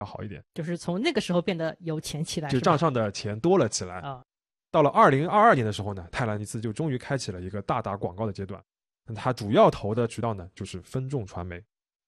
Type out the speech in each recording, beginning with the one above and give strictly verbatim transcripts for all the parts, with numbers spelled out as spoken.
要好一点， 就是从那个时候变得有钱起来， 就账上的钱多了起来。 啊， 到了二零二二年的时候呢，泰兰尼斯就终于开启了一个大打广告的阶段。它主要投的渠道呢，就是分众传媒。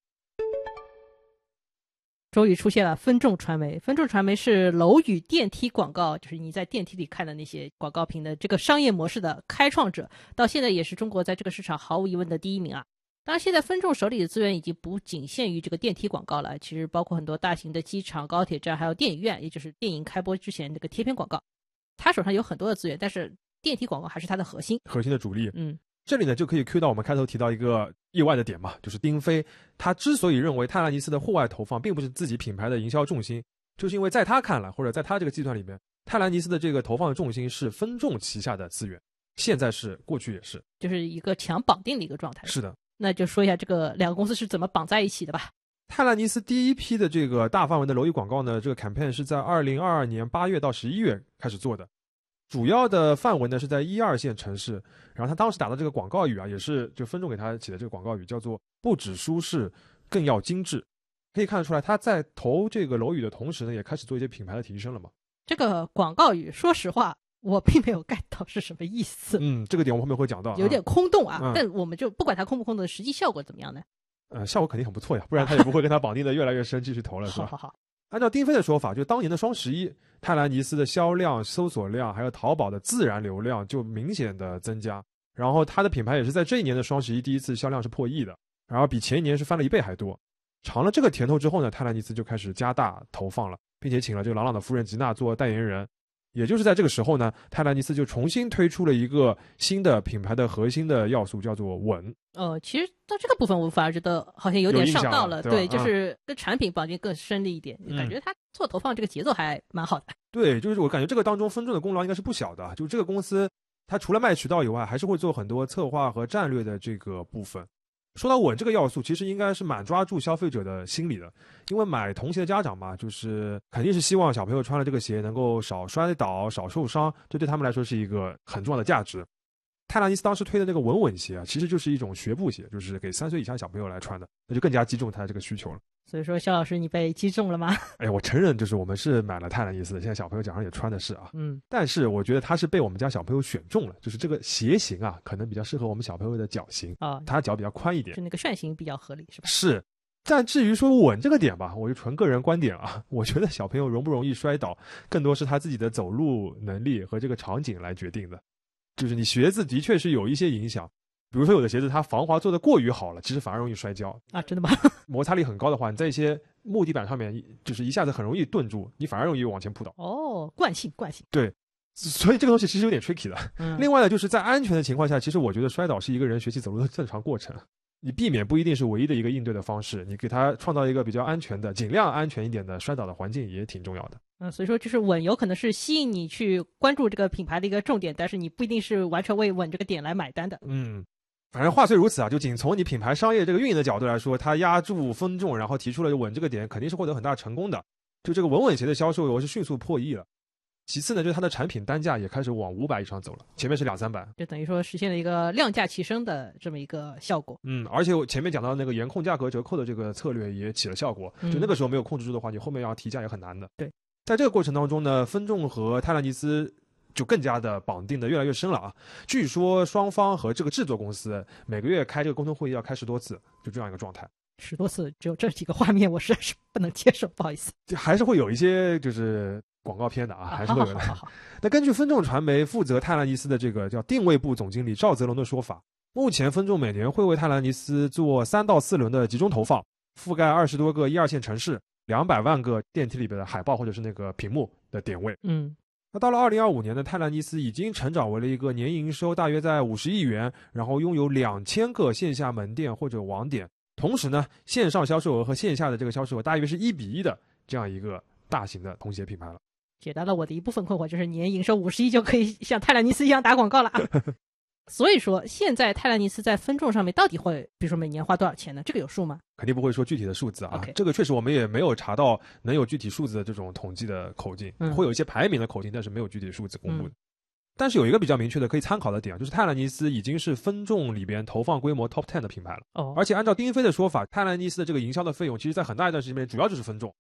终于出现了分众传媒。分众传媒是楼宇电梯广告，就是你在电梯里看的那些广告屏的这个商业模式的开创者，到现在也是中国在这个市场毫无疑问的第一名啊。当然现在分众手里的资源已经不仅限于这个电梯广告了，其实包括很多大型的机场、高铁站还有电影院，也就是电影开播之前那个贴片广告。他手上有很多的资源，但是电梯广告还是他的核心核心的主力。 嗯， 这里呢就可以 Q 到我们开头提到一个意外的点嘛，就是丁飞他之所以认为泰兰尼斯的户外投放并不是自己品牌的营销重心，就是因为在他看来，或者在他这个计算里面，泰兰尼斯的这个投放的重心是分众旗下的资源，现在是，过去也是， 就是一个强绑定的一个状态。 是的。 那就说一下这个两个公司是怎么绑在一起的吧。 泰兰尼斯第一批的这个大范围的楼宇广告呢，这个 campaign 是在二零二二年八月到十一月开始做的，主要的范围呢是在一二线城市。然后他当时打的这个广告语啊，也是就分众给他起的这个广告语，叫做不只舒适更要精致。可以看得出来他在投这个楼宇的同时呢，也开始做一些品牌的提升了嘛。 这个广告语说实话我并没有 get 到是什么意思。 嗯，这个点我们后面会讲到， 有点空洞啊、 嗯、 但我们就不管它空不空洞，实际效果怎么样呢？ 呃，效果肯定很不错呀，不然他也不会跟他绑定的越来越深继续投了是吧？ 好好好。 按照丁飞的说法，就当年的双十一，泰兰尼斯的销量、搜索量还有淘宝的自然流量就明显的增加，然后他的品牌也是在这一年的双十一第一次销量是破亿的，然后比前一年是翻了一倍还多。尝了这个甜头之后呢，泰兰尼斯就开始加大投放了，并且请了这个朗朗的夫人吉娜做代言人。也就是在这个时候呢，泰兰尼斯就重新推出了一个新的品牌的核心的要素，叫做稳。 呃，其实到这个部分我反而觉得好像有点上道了， 了 对, 对，就是跟产品绑定更深了一点、嗯、感觉他做投放这个节奏还蛮好的。 对，就是我感觉这个当中分众的功劳应该是不小的，就这个公司它除了卖渠道以外，还是会做很多策划和战略的这个部分。说到稳这个要素，其实应该是蛮抓住消费者的心理的，因为买童鞋的家长嘛，就是肯定是希望小朋友穿了这个鞋能够少摔倒、少受伤，这对他们来说是一个很重要的价值。泰兰尼斯当时推的这个稳稳鞋啊，其实就是一种学步鞋，就是给三岁以下小朋友来穿的，那就更加击中他这个需求了。 所以说肖老师你被击中了吗？ 哎，我承认就是我们是买了泰兰尼斯的，现在小朋友脚上也穿的是啊， 嗯， 但是我觉得他是被我们家小朋友选中了，就是这个鞋型啊，可能比较适合我们小朋友的脚型啊， 他脚比较宽一点， 就那个楦型比较合理是吧？ 是。但至于说稳这个点吧，我就纯个人观点啊，我觉得小朋友容不容易摔倒，更多是他自己的走路能力和这个场景来决定的。就是你鞋子的确是有一些影响，比如说有的鞋子它防滑做得过于好了，其实反而容易摔跤啊。真的吗？ 摩擦力很高的话，你在一些木地板上面就是一下子很容易顿住，你反而容易往前扑倒。 哦，惯性惯性。 对，所以这个东西其实有点 tricky 的、嗯、另外呢，就是在安全的情况下，其实我觉得摔倒是一个人学习走路的正常过程，你避免不一定是唯一的一个应对的方式，你给他创造一个比较安全的尽量安全一点的摔倒的环境也挺重要的。 嗯，所以说就是稳有可能是吸引你去关注这个品牌的一个重点，但是你不一定是完全为稳这个点来买单的。 嗯，反正话虽如此啊，就仅从你品牌商业这个运营的角度来说，它压住分众，然后提出了稳这个点，肯定是获得很大成功的。就这个稳稳鞋的销售额是迅速破亿了。其次呢，就是它的产品单价也开始往五百以上走了，前面是两三百， 就等于说实现了一个量价齐升的这么一个效果。 嗯，而且我前面讲到那个严控价格折扣的这个策略也起了效果，就那个时候没有控制住的话，你后面要提价也很难的。 对， 在这个过程当中呢，分众和泰兰尼斯就更加的绑定的越来越深了啊。据说双方和这个制作公司每个月开这个沟通会议要开十多次，就这样一个状态。 十多次，只有这几个画面我实在是不能接受，不好意思。 就还是会有一些就是广告片的啊，还是会有的。 好好好好。 那根据分众传媒负责泰兰尼斯的这个叫定位部总经理赵泽龙的说法，目前分众每年会为泰兰尼斯做三到四轮的集中投放，覆盖二十多个一二线城市，两百万个电梯里边的海报或者是那个屏幕的点位。 嗯， 那到了二零二五年呢，泰兰尼斯已经成长为了一个年营收大约在五十亿元，然后拥有两千个线下门店或者网点，同时呢，线上销售额和线下的这个销售额大约是一比一的这样一个大型的童鞋品牌了。 解答了我的一部分困惑，就是年营收五十亿就可以像泰兰尼斯一样打广告了啊。所以说现在泰兰尼斯在分众上面到底会比如说每年花多少钱呢？这个有数吗？ 肯定不会说具体的数字啊、 okay. 这个确实我们也没有查到能有具体数字的这种统计的口径、嗯、会有一些排名的口径，但是没有具体数字公布的、嗯、但是有一个比较明确的可以参考的点，就是泰兰尼斯已经是分众里边投放规模 top 十 的品牌了、 哦、 而且按照丁飞的说法，泰兰尼斯的这个营销的费用其实在很大一段时间里面主要就是分众，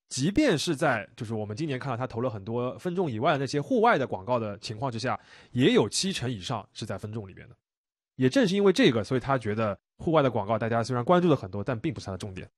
即便是在就是我们今年看到他投了很多分众以外的那些户外的广告的情况之下，也有七成以上是在分众里面的。也正是因为这个，所以他觉得户外的广告大家虽然关注了很多，但并不是他的重点。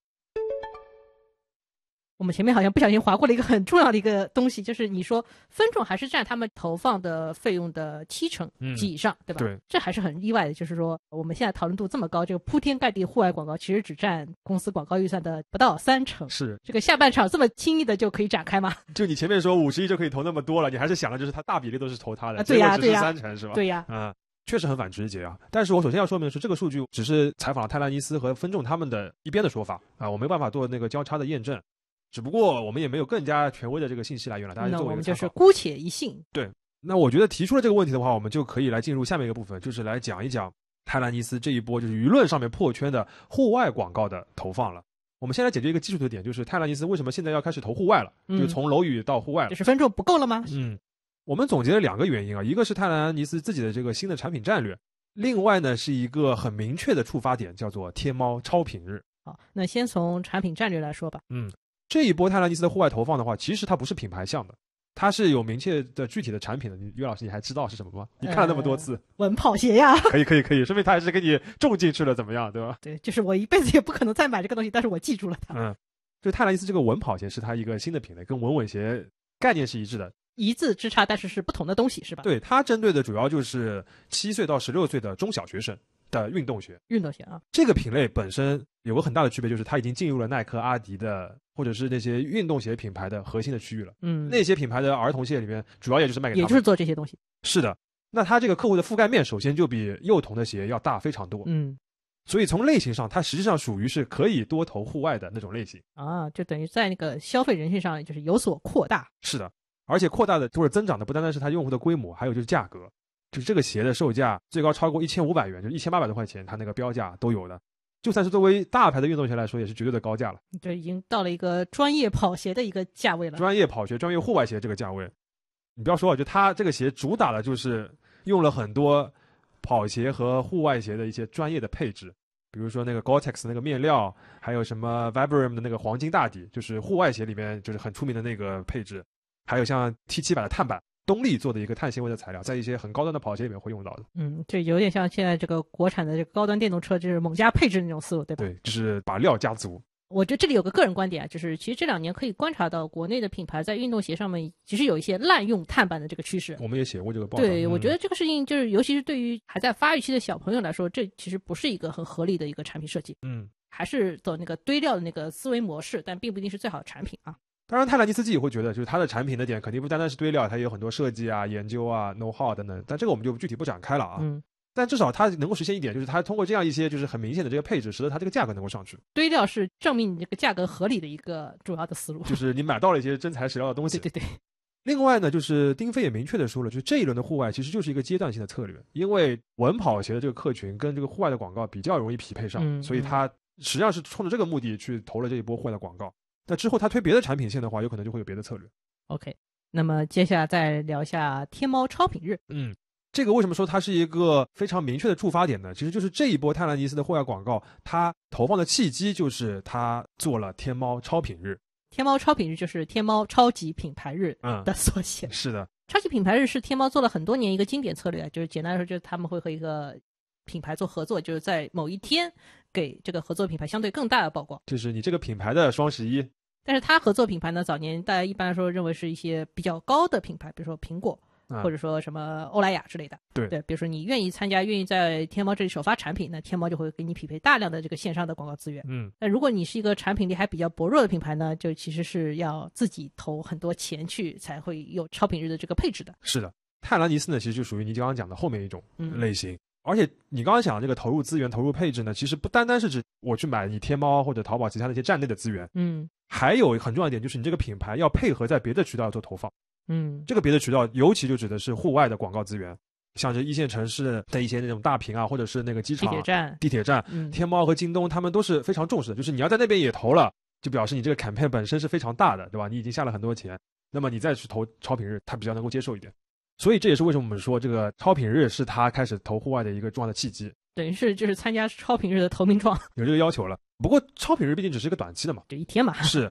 我们前面好像不小心划过了一个很重要的一个东西，就是你说分众还是占他们投放的费用的七成及以上、嗯、对吧？ 对， 这还是很意外的。就是说我们现在讨论度这么高，这个铺天盖地户外广告其实只占公司广告预算的不到三成。 是这个下半场这么轻易的就可以展开吗？ 就你前面说五十亿就可以投那么多了，你还是想了就是他大比例都是投他的， 啊、对呀、啊， 对呀，三成是吧？ 对呀、 啊，嗯。确实很反直觉啊，但是我首先要说明的是，这个数据只是采访了泰拉尼斯和分众他们的一边的说法啊，我没办法做那个交叉的验证，只不过我们也没有更加权威的这个信息来源了，大家作为一个参考。那我们就是姑且一信。 对，那我觉得提出了这个问题的话，我们就可以来进入下面一个部分，就是来讲一讲泰拉尼斯这一波就是舆论上面破圈的户外广告的投放了。我们先来解决一个基础的点，就是泰拉尼斯为什么现在要开始投户外了，嗯、就从楼宇到户外了， 就是分众不够了吗？ 嗯，我们总结了两个原因啊，一个是泰拉尼斯自己的这个新的产品战略。另外呢，是一个很明确的触发点，叫做天猫超品日。 好，那先从产品战略来说吧。 嗯，这一波泰拉尼斯的户外投放的话，其实它不是品牌向的，它是有明确的具体的产品的。岳老师，你还知道是什么吗？你看了那么多次，呃、 稳跑鞋呀。 可以可以可以，说明他还是给你种进去了，怎么样，对吧？ 对，就是我一辈子也不可能再买这个东西，但是我记住了它。 嗯，就泰拉尼斯这个稳跑鞋是它一个新的品类，跟稳稳鞋概念是一致的。 一字之差，但是是不同的东西，是吧？ 对，它针对的主要就是七岁到十六岁的中小学生的运动鞋。 运动鞋啊， 这个品类本身有个很大的区别，就是它已经进入了耐克、阿迪的或者是那些运动鞋品牌的核心的区域了。 嗯， 那些品牌的儿童鞋里面，主要也就是卖给他们， 也就是做这些东西。 是的，那它这个客户的覆盖面首先就比幼童的鞋要大非常多。 嗯， 所以从类型上，它实际上属于是可以多投户外的那种类型啊，就等于在那个消费人群上就是有所扩大。 是的。而且扩大的或者增长的不单单是它用户的规模，还有就是价格，就是这个鞋的售价最高超过一千五百元，就是一千八百多块钱，它那个标价都有的。就算是作为大牌的运动鞋来说，也是绝对的高价了。 对，已经到了一个专业跑鞋的一个价位了。 专业跑鞋、专业户外鞋这个价位，你不要说，就它这个鞋主打的就是用了很多跑鞋和户外鞋的一些专业的配置。比如说那个 Gore-Tex 那个面料，还有什么 Vibram 的那个黄金大底，就是户外鞋里面就是很出名的那个配置。还有像 T 七百 的碳板，东丽做的一个碳纤维的材料，在一些很高端的跑鞋里面会用到的。 嗯，这有点像现在这个国产的这个高端电动车，就是猛加配置那种思路，对吧？ 对，就是把料加足。 我觉得这里有个个人观点啊，就是其实这两年可以观察到国内的品牌在运动鞋上面其实有一些滥用碳板的这个趋势。 我们也写过这个报道。 对、 嗯、 我觉得这个事情就是尤其是对于还在发育期的小朋友来说，这其实不是一个很合理的一个产品设计。 嗯， 还是走那个堆料的那个思维模式，但并不一定是最好的产品啊。 当然泰拉尼斯自己会觉得，就是它的产品的点肯定不单单是堆料，它也有很多设计啊、研究啊、know how 等等，但这个我们就具体不展开了啊。 嗯， 但至少它能够实现一点，就是它通过这样一些就是很明显的这个配置，使得它这个价格能够上去。 堆料是证明你这个价格合理的一个主要的思路， 就是你买到了一些真材实料的东西。 对对对。 另外呢，就是丁飞也明确的说了，就是这一轮的户外其实就是一个阶段性的策略，因为稳跑鞋的这个客群跟这个户外的广告比较容易匹配上， 嗯、 所以它实际上是冲着这个目的去投了这一波户外的广告。那之后他推别的产品线的话，有可能就会有别的策略。 OK， 那么接下来再聊一下天猫超品日。 嗯，这个为什么说它是一个非常明确的触发点呢？其实就是这一波泰拉尼斯的户外广告，它投放的契机就是它做了天猫超品日。 天猫超品日就是天猫超级品牌日的缩写。 嗯、是的， 超级品牌日是天猫做了很多年一个经典策略，就是简单来说，就是他们会和一个品牌做合作，就是在某一天给这个合作品牌相对更大的曝光， 就是你这个品牌的双十一。 但是他合作品牌呢，早年大家一般来说认为是一些比较高的品牌，比如说苹果、嗯、或者说什么欧莱雅之类的。 对对，比如说你愿意参加，愿意在天猫这里首发产品，那天猫就会给你匹配大量的这个线上的广告资源。 嗯， 那如果你是一个产品力还比较薄弱的品牌呢，就其实是要自己投很多钱去才会有超品日的这个配置的。 是的，泰拉尼斯呢，其实就属于你刚刚讲的后面一种类型。 嗯， 而且你刚刚讲的这个投入资源、投入配置呢，其实不单单是指我去买你天猫或者淘宝其他的一些站内的资源， 嗯， 还有很重要一点就是你这个品牌要配合在别的渠道做投放， 嗯， 这个别的渠道尤其就指的是户外的广告资源，像是一线城市的一些那种大屏啊，或者是那个机场、 地铁站、 地铁站， 嗯， 天猫和京东他们都是非常重视的，就是你要在那边也投了，就表示你这个 campaign 本身是非常大的，对吧？你已经下了很多钱，那么你再去投超品日，它比较能够接受一点。所以这也是为什么我们说这个超品日是他开始投户外的一个重要的契机， 等于是就是参加超品日的投名状， 有这个要求了。不过超品日毕竟只是一个短期的嘛， 就一天嘛。 是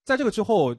在这个之后，